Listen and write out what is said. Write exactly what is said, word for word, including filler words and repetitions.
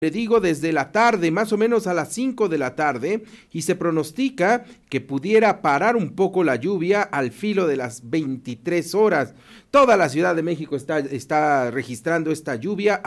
Le digo desde la tarde, más o menos a las cinco de la tarde, y se pronostica que pudiera parar un poco la lluvia al filo de las veintitrés horas. Toda la Ciudad de México está, está registrando esta lluvia.